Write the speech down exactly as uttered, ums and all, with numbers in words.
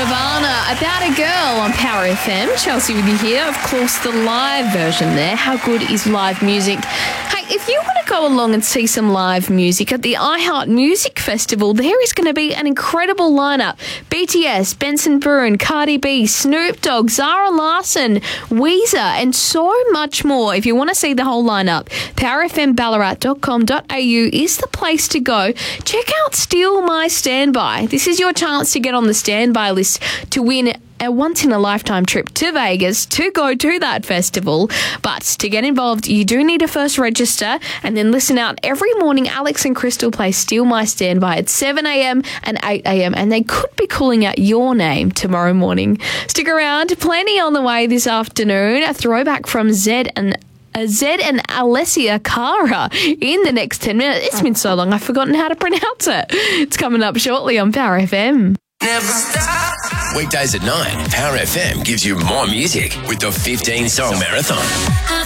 Nirvana, About a Girl on Power F M. Chelsea with you here. Of course, the live version there. How good is live music? Hey, if you want to go along and see some live music at the iHeart Music Festival, there is going to be an incredible lineup. B T S, Benson Boone, Cardi B, Snoop Dogg, Zara Larsson, Weezer, and so much more. If you want to see the whole lineup, power f m ballarat dot com dot a u is the place to go. Check out Steal My Standby. This is your chance to get on the standby list to win a once-in-a-lifetime trip to Vegas to go to that festival. But to get involved, you do need to first register and then listen out every morning. Alex and Crystal play Steal My Standby at seven a m and eight a m and they could be calling out your name tomorrow morning. Stick around. Plenty on the way this afternoon. A throwback from Zed and Uh, Zed and Alessia Cara in the next ten minutes. It's been so long I've forgotten how to pronounce it. It's coming up shortly on Power F M. Never stop. Weekdays at nine, Power F M gives you more music with the fifteen song marathon.